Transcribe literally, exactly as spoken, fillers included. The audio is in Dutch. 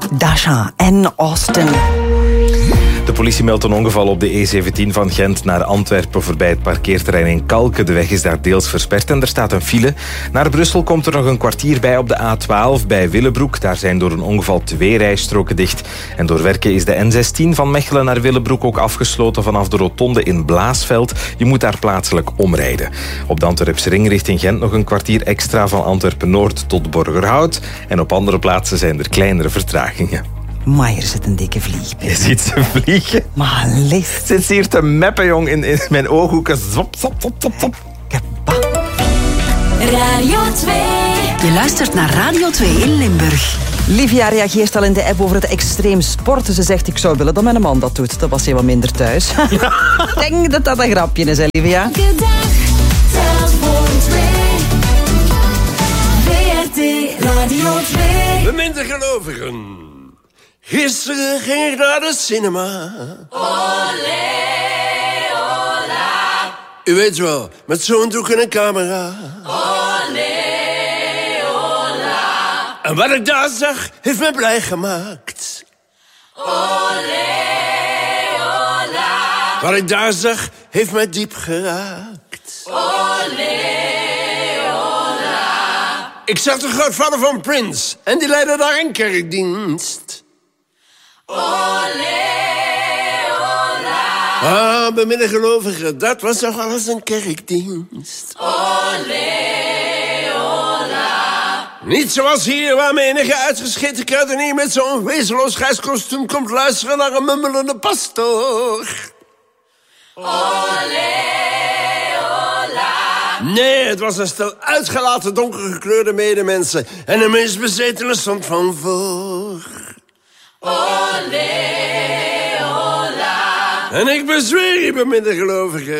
Dasha en Austin. De politie meldt een ongeval op de E zeventien van Gent naar Antwerpen voorbij het parkeerterrein in Kalken. De weg is daar deels versperd en er staat een file. Naar Brussel komt er nog een kwartier bij op de A twaalf bij Willebroek. Daar zijn door een ongeval twee rijstroken dicht. En door werken is de N zestien van Mechelen naar Willebroek ook afgesloten vanaf de rotonde in Blaasveld. Je moet daar plaatselijk omrijden. Op de Antwerpse ring richting Gent nog een kwartier extra van Antwerpen-Noord tot Borgerhout. En op andere plaatsen zijn er kleinere vertragingen. Maar hier zit een dikke vlieg bij. Je ziet ze vliegen. Maar lief. Zit ze hier te meppen, jong, in, in mijn ooghoeken. Zop, zop, zop, zop, zop. Radio twee. Je luistert naar Radio twee in Limburg. Livia reageert al in de app over het extreem sporten. Ze zegt, ik zou willen dat mijn man dat doet. Dat was hij wat minder thuis. Ik denk dat dat een grapje is, hè, Livia? Elke dag telt voor twee. V R T Radio twee. De minder gelovigen. Gisteren ging ik naar de cinema. Olé, ola. U weet wel, met zo'n doek en een camera. Olé, ola. En wat ik daar zag, heeft me blij gemaakt. Olé, ola. Wat ik daar zag, heeft mij diep geraakt. Olé, ola. Ik zag de grootvader van Prince en die leidde daar een kerkdienst. Olé, ola. Ah, bemidden gelovigen, dat was toch wel eens een kerkdienst. Olé, ola. Niet zoals hier, waar menige uitgescheten kruidenier met zo'n wezenloos grijs kostuum komt luisteren naar een mummelende pastoor. Olé, ola. Nee, het was een stel uitgelaten donkergekleurde medemensen en de meest bezetene stond van voor. Olé, ola. En ik bezweer je, bemidden gelovigen.